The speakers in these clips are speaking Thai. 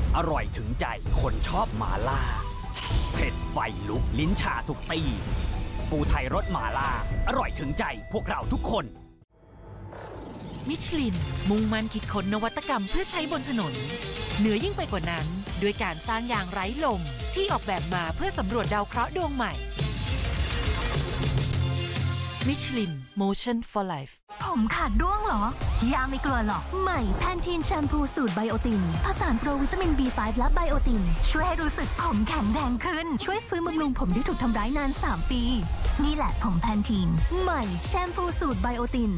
อร่อยถึงใจคนชอบหม่าล่าเผ็ดไฟลุกลิ้นชาทุกตีปูไทยรสหม่าล่าอร่อยถึงใจพวกเราทุกคนมิชลินมุ่งมั่นคิดค้นนวัตกรรมเพื่อใช้บนถนนเหนือยิ่งไปกว่านั้นด้วยการสร้างยางไร้ลมที่ออกแบบมาเพื่อสำรวจดาวเคราะห์ดวงใหม่มิชลิน Motion for Life ผมขาดร่วงเหรอยาไม่กลัวหรอกใหม่แพนทีนแชมพูสูตรไบโอตินผสานโปรวิตามิน B5 และไบโอตินช่วยให้รู้สึกผมแข็งแรงขึ้นช่วยฟื้นบำรุงผมที่ถูกทำร้ายนาน3 ปีนี่แหละผมแพนทีนใหม่แชมพูสูตรไบโอติน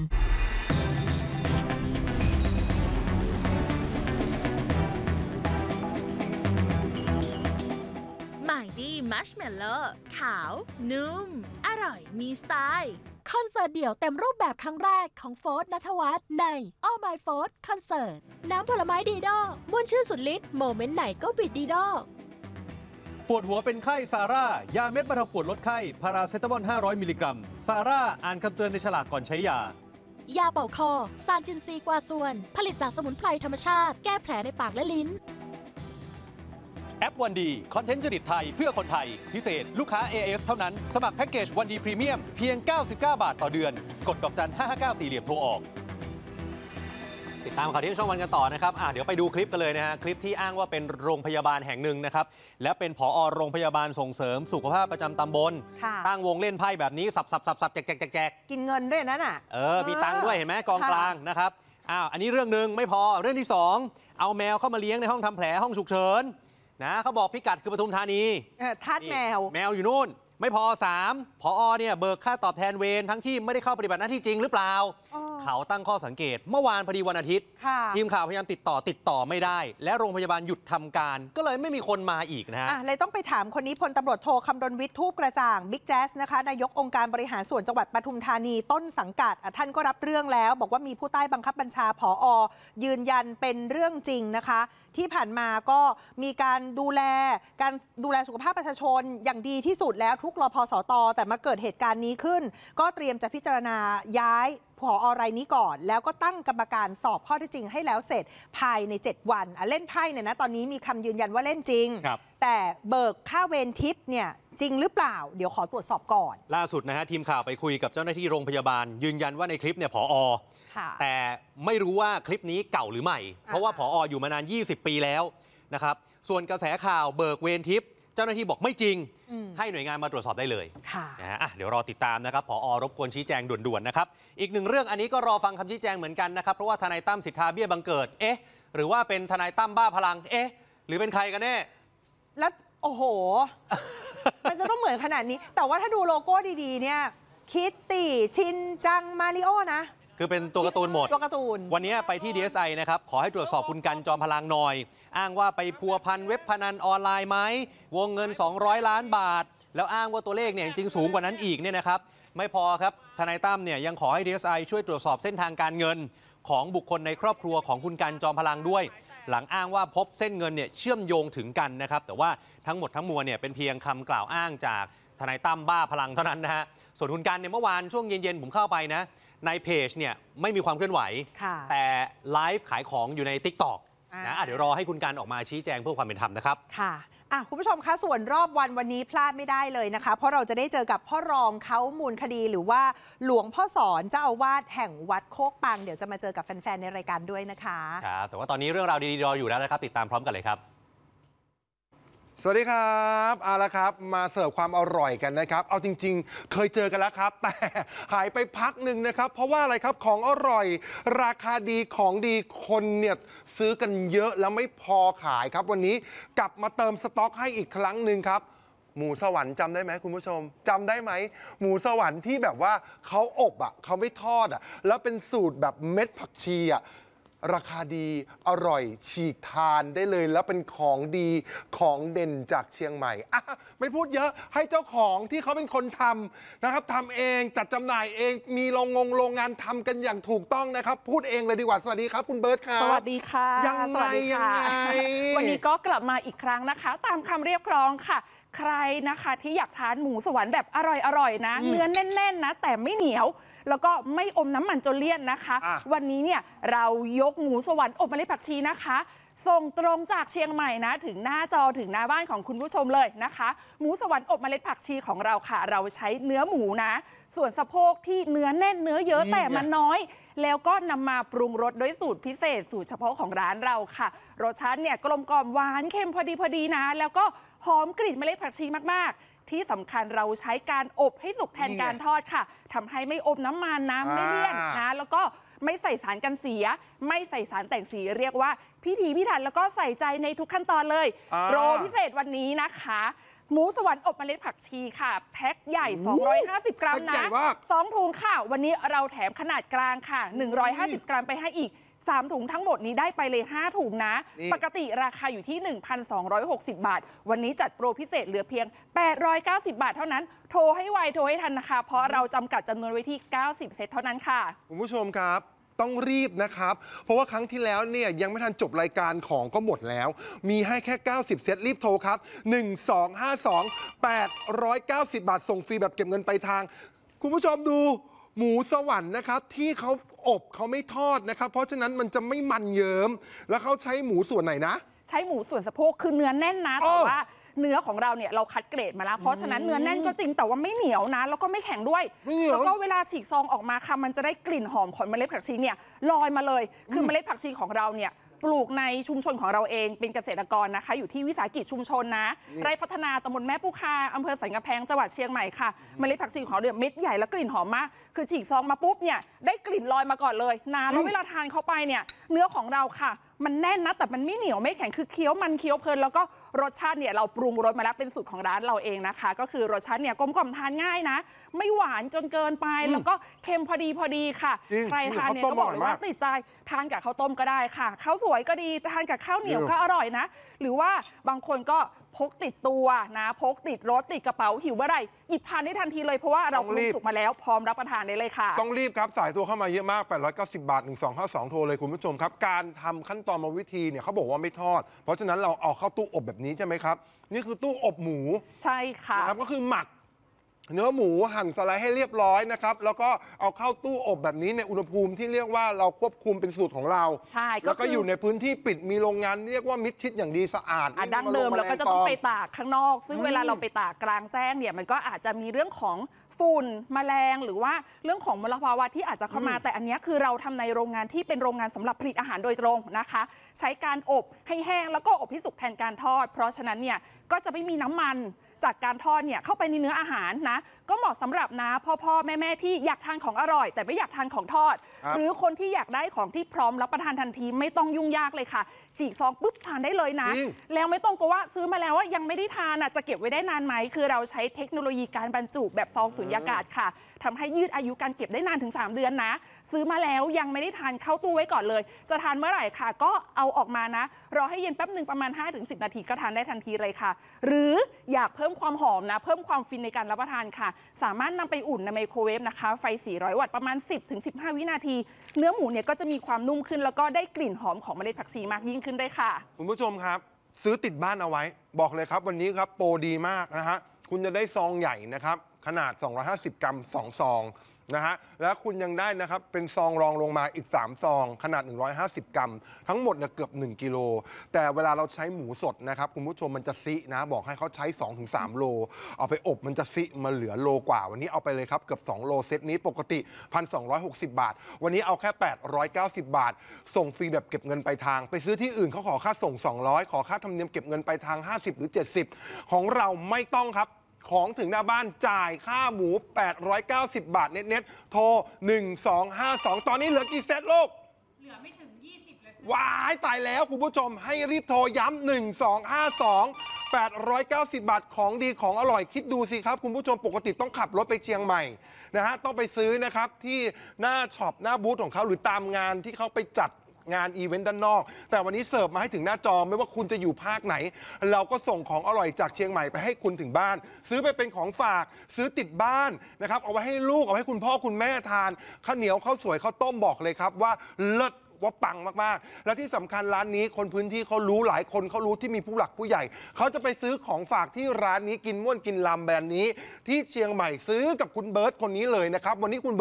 ใหม่ดีมัชเมลโล่ขาวนุ่มอร่อยมีสไตล์คอนเสิร์ตเดี่ยวเต็มรูปแบบครั้งแรกของโฟร์ณัฐวัฒน์ใน All My Fourth คอนเสิร์ตน้ำผลไม้ดีดอม่วนชื่นสุดฤทธิ์โมเมนต์ไหนก็บิดดีดอปวดหัวเป็นไข้ซาร่ายาเม็ดบรรเทาปวดลดไข้พาราเซตามอล500 มิลลิกรัมซาร่าอ่านคำเตือนในฉลากก่อนใช้ยายาเป่าคอซานจินซีกวาส่วนผลิตจากสมุนไพรธรรมชาติแก้แผลในปากและลิ้นแอปวันดีคอนเทนต์จริตไทยเพื่อคนไทยพิเศษลูกค้า AIS เท่านั้นสมัครแพ็กเกจวันดีพรีเมียมเพียง99 บาทต่อเดือนกดดอกจัน559 4เหลี่ยมโทรออกติดตามข่าวเที่ยงช่องวันกันต่อนะครับเดี๋ยวไปดูคลิปกันเลยนะฮะคลิปที่อ้างว่าเป็นโรงพยาบาลแห่งหนึ่งนะครับและเป็นผอ.โรงพยาบาลส่งเสริมสุขภาพประจำตำบลตั้งวงเล่นไพ่แบบนี้สับแจกกินเงินด้วยนั่นน่ะมีตังค์ด้วยเห็นไหมกองกลางนะครับอันนี้เรื่องหนึ่งไม่พอเรื่องที่2เอาแมวเข้ามาเลี้ยงในห้องทำแผลห้องฉุกเฉินนะเขาบอกพิกัดคือปทุมธานีทาสแมวอยู่นู่นไม่พอ3ผอ.เนี่ยเบิกค่าตอบแทนเวรทั้งที่ไม่ได้เข้าปฏิบัติหน้าที่จริงหรือเปล่าเขาตั้งข้อสังเกตเมื่อวานพอดีวันอาทิตย์ทีมข่าวพยายามติดต่อไม่ได้และโรงพยาบาลหยุดทำการก็เลยไม่มีคนมาอีกนะฮะเลยต้องไปถามคนนี้พลตำรวจโทคำรณวิทย์ทูปกระจ่างบิ๊กแจ๊สนะคะนายกองค์การบริหารส่วนจังหวัดปทุมธานีต้นสังกัดท่านก็รับเรื่องแล้วบอกว่ามีผู้ใต้บังคับบัญชาผอ.ยืนยันเป็นเรื่องจริงนะคะที่ผ่านมาก็มีการดูแลสุขภาพประชาชนอย่างดีที่สุดแล้วทุกรพสต.แต่มาเกิดเหตุการณ์นี้ขึ้นก็เตรียมจะพิจารณาย้ายผอ.รายนี้ก่อนแล้วก็ตั้งกรรมการสอบข้อเท็จจริงให้แล้วเสร็จภายใน7 วันเล่นไพ่เนี่ยนะตอนนี้มีคำยืนยันว่าเล่นจริงแต่เบิกค่าเวรทิปเนี่ยจริงหรือเปล่าเดี๋ยวขอตรวจสอบก่อนล่าสุดนะฮะทีมข่าวไปคุยกับเจ้าหน้าที่โรงพยาบาลยืนยันว่าในคลิปเนี่ยผอ.แต่ไม่รู้ว่าคลิปนี้เก่าหรือใหม่เพราะว่าผอ.อยู่มานาน20 ปีแล้วนะครับส่วนกระแสข่าวเบิกเวรทิปเจ้าหน้าที่บอกไม่จริงให้หน่วยงานมาตรวจสอบได้เลยนะฮะเดี๋ยวรอติดตามนะครับผอ.รบกวนชี้แจงด่วนๆนะครับอีกหนึ่งเรื่องอันนี้ก็รอฟังคำชี้แจงเหมือนกันนะครับเพราะว่าทนายตั้มสิทธาเบี้ยบังเกิดหรือว่าเป็นทนายตั้มบ้าพลังหรือเป็นใครกันแน่แล้วโอ้โห มันจะต้องเหมือนขนาดนี้แต่ว่าถ้าดูโลโก้ดีๆเนี่ยคิตตี้ชินจังมาริโอนะคือเป็นตัวการ์ตูนหมดตัวการ์ตูนวันนี้ไปที่ DSI นะครับขอให้ตรวจสอบคุณกันจอมพลังหน่อยอ้างว่าไปพัวพันเว็บพนันออนไลน์ไหมวงเงิน200 ล้านบาทแล้วอ้างว่าตัวเลขเนี่ยจริงสูงกว่านั้นอีกเนี่ยนะครับไม่พอครับทนายตั้มเนี่ยยังขอให้ DSI ช่วยตรวจสอบเส้นทางการเงินของบุคคลในครอบครัวของคุณกันจอมพลังด้วยหลังอ้างว่าพบเส้นเงินเนี่ยเชื่อมโยงถึงกันนะครับแต่ว่าทั้งหมดทั้งมวลเนี่ยเป็นเพียงคำกล่าวอ้างจากทนายตั้มบ้าพลังเท่านั้นนะฮะส่วนคุณกันเนี่ยเมื่อวานช่วงเย็นๆผมเข้าไปนะในเพจเนี่ยไม่มีความเคลื่อนไหวแต่ไลฟ์ขายของอยู่ใน TikTok นะเดี๋ยวรอให้คุณกันออกมาชี้แจงเพื่อความเป็นธรรมนะครับค่ะคุณผู้ชมคะส่วนรอบวันนี้พลาดไม่ได้เลยนะคะเพราะเราจะได้เจอกับพ่อรองเขามูลคดีหรือว่าหลวงพ่อสอนเจ้าอาวาสแห่งวัดโคกปังเดี๋ยวจะมาเจอกับแฟนๆในรายการด้วยนะคะครับแต่ว่าตอนนี้เรื่องราวดีๆรออยู่แล้วนะครับติดตามพร้อมกันเลยครับสวัสดีครับเอาละครับมาเสิร์ฟความอร่อยกันนะครับเอาจริงๆเคยเจอกันแล้วครับแต่หายไปพักหนึ่งนะครับเพราะว่าอะไรครับของอร่อยราคาดีของดีคนเนี่ยซื้อกันเยอะแล้วไม่พอขายครับวันนี้กลับมาเติมสต็อกให้อีกครั้งหนึ่งครับหมูสวรรค์จำได้ไหมคุณผู้ชมจำได้ไหมหมูสวรรค์ที่แบบว่าเขาอบเขาไม่ทอดแล้วเป็นสูตรแบบเม็ดผักชีราคาดีอร่อยฉีกทานได้เลยแล้วเป็นของดีของเด่นจากเชียงใหม่ไม่พูดเยอะให้เจ้าของที่เขาเป็นคนทำนะครับทำเองจัดจำหน่ายเองมีโรงงานทำกันอย่างถูกต้องนะครับพูดเองเลยดีกว่าสวัสดีครับคุณเบิร์ตครับสวัสดีค่ะยังไงวันนี้ก็กลับมาอีกครั้งนะคะตามคำเรียกร้องค่ะใครนะคะที่อยากทานหมูสวรรค์แบบอร่อยๆนะเนื้อแน่นๆนะแต่ไม่เหนียวแล้วก็ไม่อมน้ำมันจนเลี่ยนนะคะวันนี้เนี่ยเรายกหมูสวรรค์อบเมล็ดผักชีนะคะส่งตรงจากเชียงใหม่นะถึงหน้าจอถึงหน้าบ้านของคุณผู้ชมเลยนะคะหมูสวรรค์อบเมล็ดผักชีของเราค่ะเราใช้เนื้อหมูนะส่วนสะโพกที่เนื้อแน่นเนื้อเยอะแต่มันน้อยแล้วก็นำมาปรุงรสด้วยสูตรพิเศษสูตรเฉพาะของร้านเราค่ะรสชาติเนี่ยกลมกล่อมหวานเค็มพอดีนะแล้วก็หอมกลิ่นเมล็ดผักชีมากๆที่สำคัญเราใช้การอบให้สุกแทนการทอดค่ะทำให้ไม่อมน้ำมันนะไม่เลี่ยนนะแล้วก็ไม่ใส่สารกันเสียไม่ใส่สารแต่งสีเรียกว่าพิถีพิถันแล้วก็ใส่ใจในทุกขั้นตอนเลยโปรพิเศษวันนี้นะคะหมูสวรรค์อบเมล็ดผักชีค่ะแพ็คใหญ่250 กรัมนะ2 ถุงค่ะวันนี้เราแถมขนาดกลางค่ะ150 กรัมไปให้อีก3 ถุงทั้งหมดนี้ได้ไปเลย5 ถุงนะปกติราคาอยู่ที่ 1,260 บาทวันนี้จัดโปรพิเศษเหลือเพียง890 บาทเท่านั้นโทรให้ไวโทรให้ทันนะคะเพราะเราจำกัดจำนวนไว้ที่90 เซตเท่านั้นค่ะคุณผู้ชมครับต้องรีบนะครับเพราะว่าครั้งที่แล้วเนี่ยยังไม่ทันจบรายการของก็หมดแล้วมีให้แค่90 เซตรีบโทรครับ1252 890 บาทส่งฟรีแบบเก็บเงินไปทางคุณผู้ชมดูหมูสวรรค์นะครับที่เขาอบเขาไม่ทอดนะครับเพราะฉะนั้นมันจะไม่มันเยิ้มแล้วเขาใช้หมูส่วนไหนนะใช้หมูส่วนสะโพกคือเนื้อแน่นนะแต่ว่าเนื้อของเราเนี่ยเราคัดเกรดมาแล้วเพราะฉะนั้นเนื้อแน่นก็จริงแต่ว่าไม่เหนียวนะแล้วก็ไม่แข็งด้วยแล้วก็เวลาฉีกซองออกมาค่ะมันจะได้กลิ่นหอมของเมล็ดผักชีเนี่ยลอยมาเลยคือเมล็ดผักชีของเราเนี่ยปลูกในชุมชนของเราเองเป็นเกษตรกรนะคะอยู่ที่วิสาหกิจชุมชนนะไร่พัฒนาตำบลแม่ปูคาอำเภอสันกำแพงจังหวัดเชียงใหม่ค่ะเมล็ดผักชีของเราเม็ดใหญ่และกลิ่นหอมมากคือฉีกซองมาปุ๊บเนี่ยได้กลิ่นลอยมาก่อนเลยนะแล้วเวลาทานเข้าไปเนี่ยเนื้อของเราค่ะมันแน่นนะแต่มันไม่เหนียวไม่แข็งคือเคี้ยวมันเคี้ยวเพลินแล้วก็รสชาติเนี่ยเราปรุงรสมาแล้วเป็นสูตรของร้านเราเองนะคะก็คือรสชาติเนี่ยกลมกล่อมทานง่ายนะไม่หวานจนเกินไปแล้วก็เค็มพอดีค่ะใครทานเนี่ยก็บอกเลยว่าติดใจทานกับข้าวต้มก็ได้ค่ะข้าวสวยก็ดีทานกับข้าวเหนียวก็อร่อยนะหรือว่าบางคนก็พกติดตัวนะพกติดรถติดกระเป๋าหิวเมื่อไหร่หยิบทานได้ทันทีเลยเพราะว่าเราปรุงสุกมาแล้วพร้อมรับประทานได้เลยค่ะต้องรีบครับสายตัวเข้ามาเยอะมาก890 บาท1252โทรเลยคุณผู้ชมครับการทำขั้นตอนมาวิธีเนี่ยเขาบอกว่าไม่ทอดเพราะฉะนั้นเราเอาเข้าตู้อบแบบนี้ใช่ไหมครับนี่คือตู้อบหมูใช่ค่ะนะครับก็คือหมักเนื้อหมูหั่นสไลด์ให้เรียบร้อยนะครับแล้วก็เอาเข้าตู้อบแบบนี้ในอุณหภูมิที่เรียกว่าเราควบคุมเป็นสูตรของเราใช่แล้วก็อยู่ในพื้นที่ปิดมีโรงงานเรียกว่ามิดชิดอย่างดีสะอาดดั้งเดิมเราก็จะต้องไปตากข้างนอกซึ่งเวลาเราไปตากกลางแจ้งเนี่ยมันก็อาจจะมีเรื่องของฝุ่นแมลงหรือว่าเรื่องของมลภาวะที่อาจจะเข้ามาแต่อันนี้คือเราทำในโรงงานที่เป็นโรงงานสำหรับผลิตอาหารโดยตรงนะคะใช้การอบให้แห้งแล้วก็อบให้สุกแทนการทอดเพราะฉะนั้นเนี่ยก็จะไม่มีน้ำมันจากการทอดเนี่ยเข้าไปในเนื้ออาหารนะก็เหมาะสำหรับนะพ่อแม่ที่อยากทานของอร่อยแต่ไม่อยากทานของทอดหรือคนที่อยากได้ของที่พร้อมรับประทานทันทีไม่ต้องยุ่งยากเลยค่ะฉีกซองปุ๊บทานได้เลยนะแล้วไม่ต้องกลัวว่าซื้อมาแล้วว่ายังไม่ได้ทานจะเก็บไว้ได้นานไหมคือเราใช้เทคโนโลยีการบรรจุแบบซองสุญญากาศค่ะทำให้ยืดอายุการเก็บได้นานถึง3 เดือนนะซื้อมาแล้วยังไม่ได้ทานเข้าตู้ไว้ก่อนเลยจะทานเมื่อไหร่ค่ะก็เอาออกมานะรอให้เย็นแป๊บหนึ่งประมาณ 5-10 นาทีก็ทานได้ทันทีเลยค่ะหรืออยากเพิ่มความหอมนะเพิ่มความฟินในการรับประทานค่ะสามารถนำไปอุ่นในไมโครเวฟนะคะไฟ400 วัตต์ประมาณ 10-15 วินาทีเนื้อหมูเนี่ยก็จะมีความนุ่มขึ้นแล้วก็ได้กลิ่นหอมของเมล็ดผักชีมากยิ่งขึ้นด้วยค่ะคุณผู้ชมครับซื้อติดบ้านเอาไว้บอกเลยครับวันนี้ครับโปรดีมากนะฮะคุณจะได้ซองใหญ่นะครับขนาด250 กรัม2 ซองนะฮะแล้วคุณยังได้นะครับเป็นซองรองลงมาอีก3 ซองขนาด150 กรัมทั้งหมดเนี่ยเกือบ1 กิโลแต่เวลาเราใช้หมูสดนะครับคุณผู้ชมมันจะซินะบอกให้เขาใช้ 2-3 โลเอาไปอบมันจะซิมาเหลือโลกว่าวันนี้เอาไปเลยครับเกือบ2 โลเซตนี้ปกติ 1,260 บาทวันนี้เอาแค่890 บาทส่งฟรีแบบเก็บเงินปลายทางไปซื้อที่อื่นเขาขอค่าส่ง200ขอค่าธรรมเนียมเก็บเงินปลายทาง50หรือ70ของเราไม่ต้องครับของถึงหน้าบ้านจ่ายค่าหมู890 บาทเน็ตๆโทร1252ตอนนี้เหลือกี่เซตลูกเหลือไม่ถึง20เลยว้ายตายแล้วคุณผู้ชมให้รีบโทรย้ำ1252 890 บาทของดีของอร่อยคิดดูสิครับคุณผู้ชมปกติต้องขับรถไปเชียงใหม่นะฮะต้องไปซื้อนะครับที่หน้าช็อปหน้าบูธของเขาหรือตามงานที่เขาไปจัดงานอีเวนต์ด้านนอกแต่วันนี้เสิร์ฟมาให้ถึงหน้าจอไม่ว่าคุณจะอยู่ภาคไหนเราก็ส่งของอร่อยจากเชียงใหม่ไปให้คุณถึงบ้านซื้อไปเป็นของฝากซื้อติดบ้านนะครับเอาไว้ให้ลูกเอาไว้ให้คุณพ่อคุณแม่ทานข้าวเหนียวข้าวสวยข้าวต้มบอกเลยครับว่าเลิศว่าปังมากๆและที่สำคัญร้านนี้คนพื้นที่เขารู้หลายคนเขารู้ที่มีผู้หลักผู้ใหญ่เขาจะไปซื้อของฝากที่ร้านนี้กินม่วนกินลำแบรนด์นี้ที่เชียงใหม่ซื้อกับคุณเบิร์ตคนนี้เลยนะครับวันนี้คุณ